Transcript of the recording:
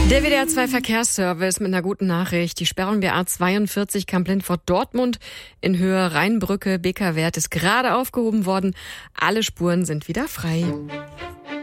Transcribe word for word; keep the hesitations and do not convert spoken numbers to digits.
Der W D R zwei Verkehrsservice mit einer guten Nachricht. Die Sperrung der A zweiundvierzig Kamp-Lintfort-Dortmund in Höhe Rheinbrücke B K-Wert ist gerade aufgehoben worden. Alle Spuren sind wieder frei.